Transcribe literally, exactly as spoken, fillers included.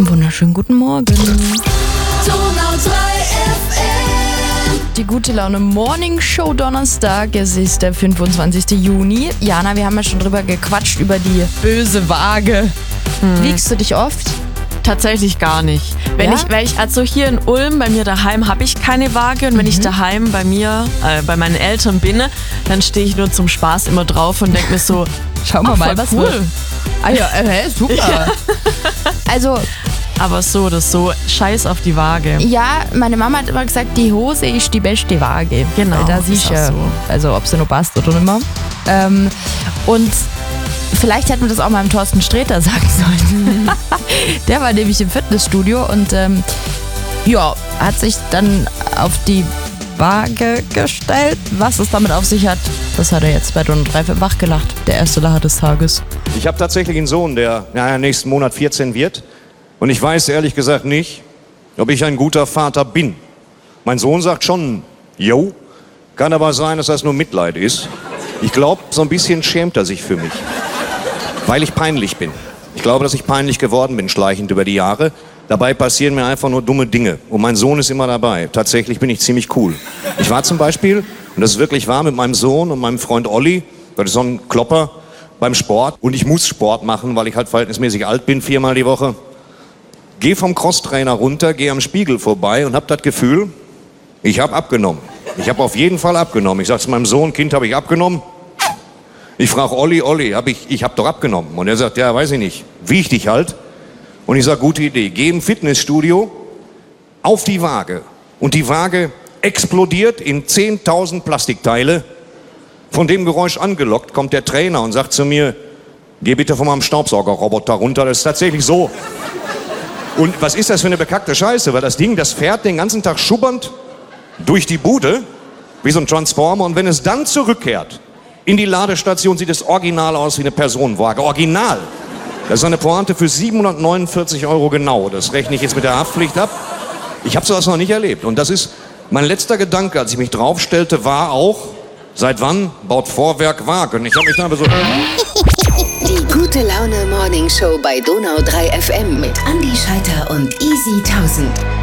Wunderschönen guten Morgen. Donau drei F M. Die gute Laune Morning Show Donnerstag. Es ist der fünfundzwanzigste Juni. Jana, wir haben ja schon drüber gequatscht, über die böse Waage. Hm. Wiegst du dich oft? Tatsächlich gar nicht. Wenn Ja? ich, wenn ich, also hier in Ulm, bei mir daheim, habe ich keine Waage. Und wenn ich daheim bei mir, äh, bei meinen Eltern bin, dann stehe ich nur zum Spaß immer drauf und denke mir so, Schauen wir ach, mal, voll was cool. wird. Ah ja, äh, super. Ja. Also, Aber so oder so, scheiß auf die Waage. ja, meine Mama hat immer gesagt, die Hose ist die beste Waage. Genau, Weil da ist siehst du auch ja, so. also ob sie noch passt oder nicht mehr. Ähm, und vielleicht hätten wir das auch mal dem Thorsten Sträter sagen sollen. Der war nämlich im Fitnessstudio und ähm, ja, hat sich dann auf die Waage gestellt. Was es damit auf sich hat, das hat er jetzt bei Donau drei wach gelacht. Der erste Lacher des Tages. Ich habe tatsächlich einen Sohn, der ja, nächsten Monat vierzehn wird. Und ich weiß ehrlich gesagt nicht, ob ich ein guter Vater bin. Mein Sohn sagt schon, yo, kann aber sein, dass das nur Mitleid ist. Ich glaube, so ein bisschen schämt er sich für mich, weil ich peinlich bin. Ich glaube, dass ich peinlich geworden bin, schleichend über die Jahre. Dabei passieren mir einfach nur dumme Dinge. Und mein Sohn ist immer dabei. Tatsächlich bin ich ziemlich cool. Ich war zum Beispiel, und das ist wirklich wahr, mit meinem Sohn und meinem Freund Olli, das ist so ein Klopper, beim Sport. Und ich muss Sport machen, weil ich halt verhältnismäßig alt bin, viermal die Woche. Geh vom Crosstrainer runter, geh am Spiegel vorbei und hab das Gefühl, ich habe abgenommen. Ich habe auf jeden Fall abgenommen. Ich sag zu meinem Sohn, Kind, habe ich abgenommen? Ich frage Olli, Olli, hab ich, ich habe doch abgenommen. Und er sagt, ja, weiß ich nicht, wieg dich halt. Und ich sage, gute Idee, geh im Fitnessstudio auf die Waage. Und die Waage explodiert in zehntausend Plastikteile. Von dem Geräusch angelockt kommt der Trainer und sagt zu mir, geh bitte von meinem Staubsaugerroboter runter. Das ist tatsächlich so. Und was ist das für eine bekackte Scheiße? Weil das Ding, das fährt den ganzen Tag schubbernd durch die Bude, wie so ein Transformer. Und wenn es dann zurückkehrt in die Ladestation, sieht es original aus wie eine Personenwaage. Original. Das ist eine Pointe für siebenhundertneunundvierzig Euro genau. Das rechne ich jetzt mit der Haftpflicht ab. Ich habe sowas noch nicht erlebt. Und das ist mein letzter Gedanke, als ich mich draufstellte, war auch, seit wann baut Vorwerk Waage? Und ich habe mich dann aber so... Die gute Laune Morning Show bei Donau drei F M mit Andi Scheiter und Easy tausend.